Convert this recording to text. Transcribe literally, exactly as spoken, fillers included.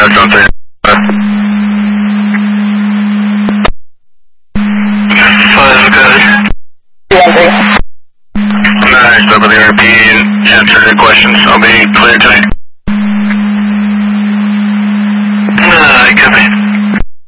contact on three. Five, good. Nice, up with the R P and answer any questions. I'll be clear tonight.